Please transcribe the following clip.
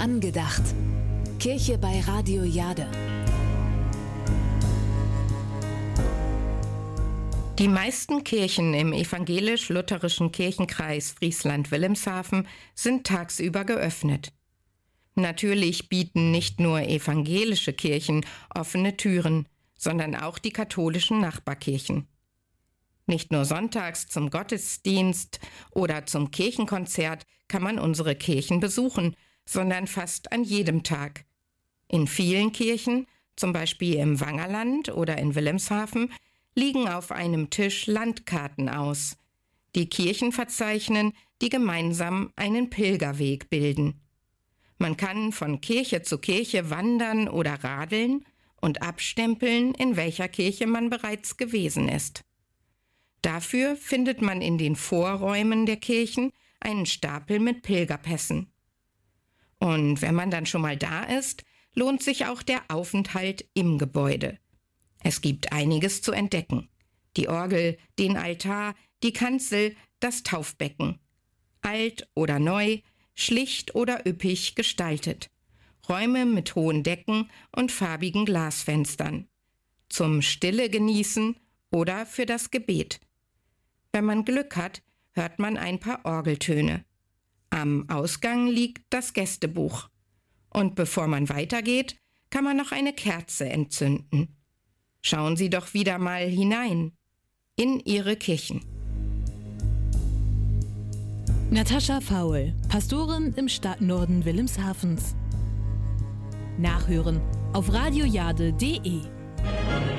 Angedacht. Kirche bei Radio Jade. Die meisten Kirchen im evangelisch-lutherischen Kirchenkreis Friesland-Wilhelmshaven sind tagsüber geöffnet. Natürlich bieten nicht nur evangelische Kirchen offene Türen, sondern auch die katholischen Nachbarkirchen. Nicht nur sonntags zum Gottesdienst oder zum Kirchenkonzert kann man unsere Kirchen besuchen, sondern fast an jedem Tag. In vielen Kirchen, zum Beispiel im Wangerland oder in Wilhelmshaven, liegen auf einem Tisch Landkarten aus. Die Kirchen verzeichnen, die gemeinsam einen Pilgerweg bilden. Man kann von Kirche zu Kirche wandern oder radeln und abstempeln, in welcher Kirche man bereits gewesen ist. Dafür findet man in den Vorräumen der Kirchen einen Stapel mit Pilgerpässen. Und wenn man dann schon mal da ist, lohnt sich auch der Aufenthalt im Gebäude. Es gibt einiges zu entdecken. Die Orgel, den Altar, die Kanzel, das Taufbecken. Alt oder neu, schlicht oder üppig gestaltet. Räume mit hohen Decken und farbigen Glasfenstern. Zum Stille genießen oder für das Gebet. Wenn man Glück hat, hört man ein paar Orgeltöne. Am Ausgang liegt das Gästebuch. Und bevor man weitergeht, kann man noch eine Kerze entzünden. Schauen Sie doch wieder mal hinein in Ihre Kirchen. Natascha Faul, Pastorin im Stadtnorden Wilhelmshavens. Nachhören auf radiojade.de